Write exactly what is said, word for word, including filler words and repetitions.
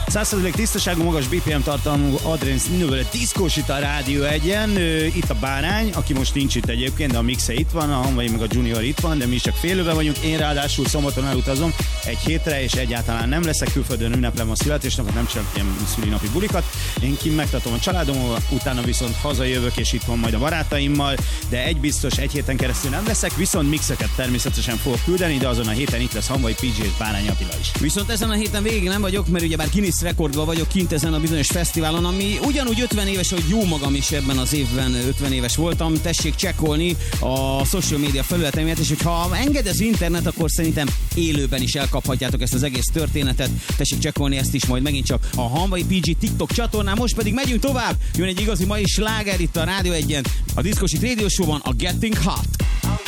száz százalék tisztaságú, magas bé pé em tartalmú adrenalin diszkós itt a Rádió egyen. Itt a Bárány, aki most nincs itt egyébként, de a Mixe itt van, a Hanvai meg a Junior itt van, de mi is csak félőben vagyunk. Én ráadásul szombaton elutazom egy hétre, és egyáltalán nem leszek külföldön, ünneplem a születésnapot, nem csak ilyen szülinapi bulikat. Én kint megtartom a családommal, utána viszont hazajövök, és itt van majd a barátaimmal, de egy biztos, egy héten keresztül nem leszek, viszont mixeket természetesen fogok küldeni, de azon a héten itt lesz Hanvai pé gé és Bárány Attila is. Viszont ezen a héten végig nem vagyok, mert ugyebár Guinness rekordban vagyok kint ezen a bizonyos fesztiválon, ami ugyanúgy ötven éves, hogy jó magam is ebben az évben ötven éves voltam. Tessék csekkolni a social media felületeimet, és hogyha enged az internet, akkor szerintem élőben is elkaphatjátok ezt az egész történetet. Tessék csekkolni ezt is majd megint csak a Hanvai pé gé TikTok csatornán. Most pedig megyünk tovább. Jön egy igazi mai sláger itt a Rádió egyen. A Diszkósít Radio Show-ban a Getting Hot.